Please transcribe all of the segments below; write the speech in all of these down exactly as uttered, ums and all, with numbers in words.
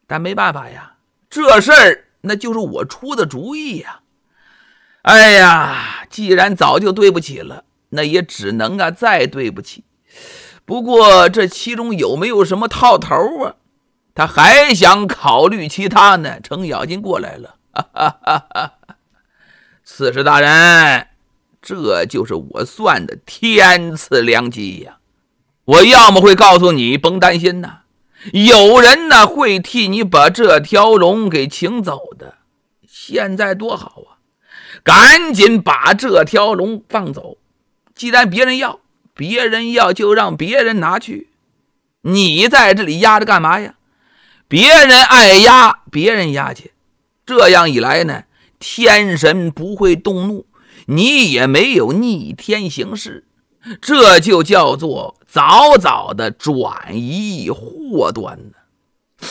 但没办法呀，这事儿那就是我出的主意呀。哎呀，既然早就对不起了，那也只能啊再对不起。不过这其中有没有什么套头啊？他还想考虑其他呢。程咬金过来了，哈哈哈哈，刺史大人，这就是我算的天赐良机呀！我要么会告诉你甭担心呐，有人呢会替你把这条龙给请走的。现在多好啊，赶紧把这条龙放走。既然别人要，别人要就让别人拿去。你在这里压着干嘛呀？别人爱压，别人压去。这样一来呢，天神不会动怒，你也没有逆天行事，这就叫做早早的转移祸端呢。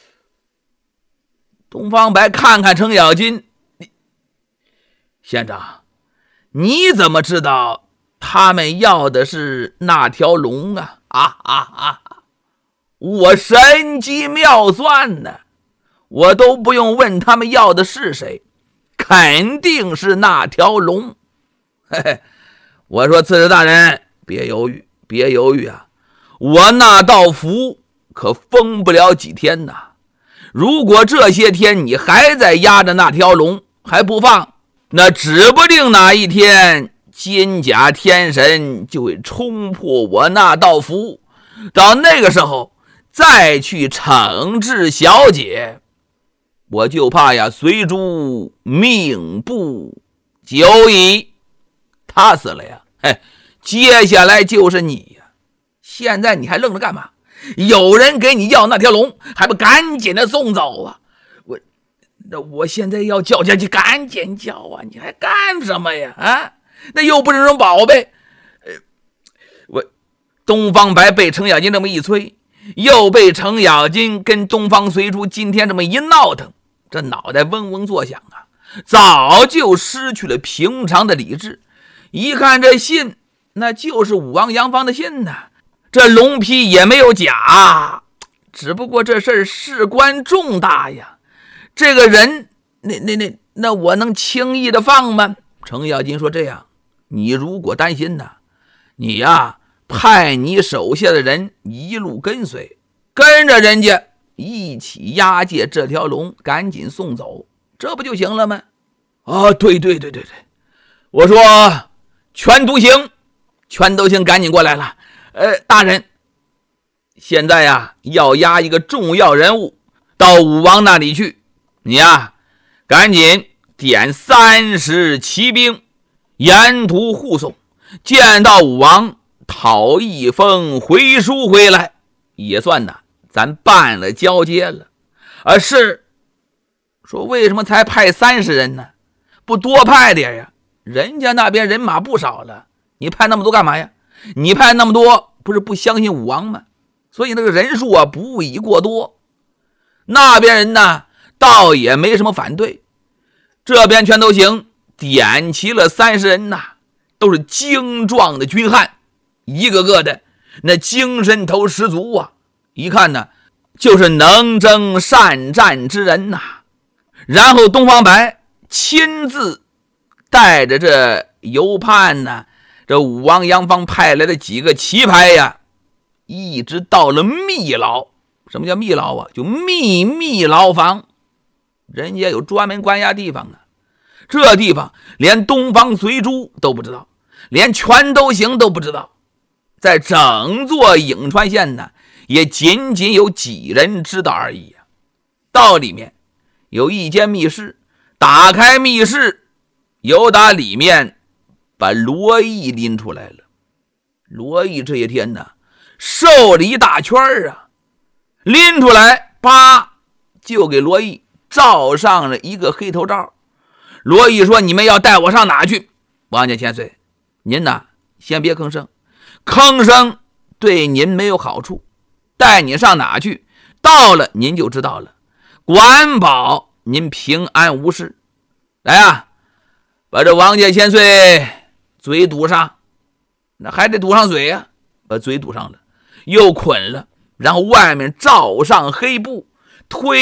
东方白看看程咬金，县长，你怎么知道他们要的是那条龙啊？啊啊啊！我神机妙算呢，我都不用问他们要的是谁，肯定是那条龙。嘿嘿，我说刺史大人，别犹豫，别犹豫啊！我那道符可封不了几天呐。如果这些天你还在压着那条龙还不放，那指不定哪一天金甲天神就会冲破我那道符，到那个时候再去惩治小姐，我就怕呀随珠命不久矣。他死了呀，嘿，接下来就是你呀。现在你还愣着干嘛？有人给你要那条龙，还不赶紧的送走啊？我那我现在要叫下去，赶紧叫啊！你还干什么呀？啊，那又不是什么宝贝。呃，我东方白被程咬金这么一催，又被程咬金跟东方随珠今天这么一闹腾，这脑袋嗡嗡作响啊，早就失去了平常的理智。一看这信，那就是武王杨方的信呐，这龙皮也没有假，只不过这事儿事关重大呀。这个人，那那那那我能轻易的放吗？程咬金说：“这样，你如果担心呢，你呀派你手下的人一路跟随，跟着人家一起押解这条龙，赶紧送走，这不就行了吗？”啊，对对对对对，我说全都行，全都行，赶紧过来了。呃，大人，现在呀要押一个重要人物到武王那里去，你呀赶紧点三十骑兵沿途护送，见到武王讨一封回书回来，也算呢咱办了交接了。而是说为什么才派三十人呢？不多派点呀？人家那边人马不少了，你派那么多干嘛呀？你派那么多不是不相信武王吗？所以那个人数啊不宜过多。那边人呢倒也没什么反对，这边全都行，点齐了三十人呐，都是精壮的军汉，一个个的那精神头十足啊，一看呢就是能征善战之人呐。然后东方白亲自带着这游判呢，这武王杨方派来的几个棋牌呀，一直到了密牢。什么叫密牢啊？就秘密牢房，人家有专门关押地方啊。这地方连东方随珠都不知道，连全都行都不知道。在整座颍川县呢，也仅仅有几人知道而已啊。到里面有一间密室，打开密室，由打里面把罗毅拎出来了。罗毅这些天呢瘦了一大圈啊，拎出来叭就给罗毅罩上了一个黑头罩。罗毅说：“你们要带我上哪去？”王家千岁，您呐先别吭声，吭声对您没有好处。带你上哪去，到了您就知道了，管保您平安无事。来啊，把这王家千岁嘴堵上，那还得堵上嘴呀、啊，把嘴堵上了，又捆了，然后外面罩上黑布，推